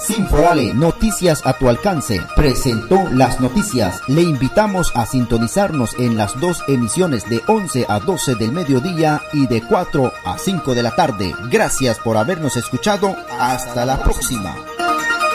Sinforale, noticias a tu alcance, presentó las noticias. Le invitamos a sintonizarnos en las dos emisiones de 11 a 12 del mediodía y de 4 a 5 de la tarde. Gracias por habernos escuchado. Hasta la próxima.